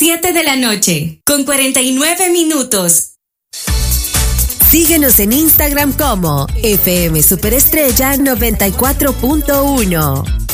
7 de la noche, con 49 minutos. Síguenos en Instagram como FM Superestrella 94.1.